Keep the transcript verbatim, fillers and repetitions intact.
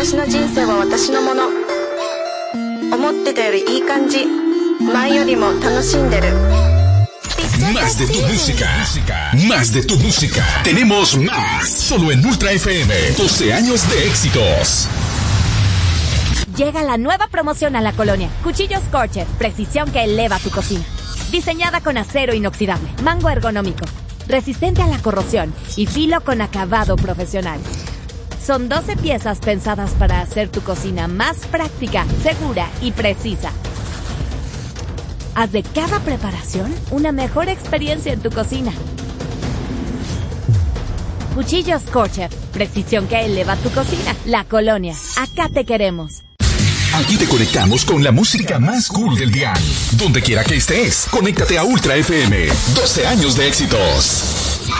私の人生は私のもの。思ってたよりいい感じ。前よりも楽しんでる。 Más de tu música, más de tu música. Tenemos más, solo en Ultra F M. doce años de éxitos. Llega la nueva promoción a la colonia. Cuchillos Scorcher, precisión que eleva tu cocina. Diseñada con acero inoxidable, mango ergonómico, resistente a la corrosión y filo con acabado profesional. Son doce piezas pensadas para hacer tu cocina más práctica, segura y precisa. Haz de cada preparación una mejor experiencia en tu cocina. Cuchillos Scorcher, precisión que eleva tu cocina. La colonia, acá te queremos. Aquí te conectamos con la música más cool del dial. Donde quiera que estés, conéctate a Ultra F M. doce años de éxitos.